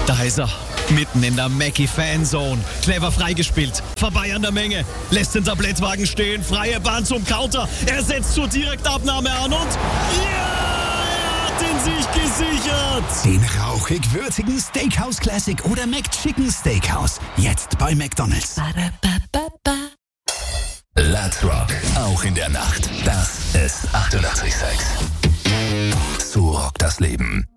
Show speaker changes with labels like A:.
A: Da ist er, mitten in der Mackie-Fanzone. Clever freigespielt, vorbei an der Menge, lässt den Tablettwagen stehen, freie Bahn zum Counter. Er setzt zur Direktabnahme an und ja, er hat den Sieg gesichert.
B: Den rauchig-würzigen Steakhouse Classic oder McChicken Steakhouse. Jetzt bei McDonald's.
C: Let's Rock, auch in der Nacht. Das ist 88,6. So rockt das Leben.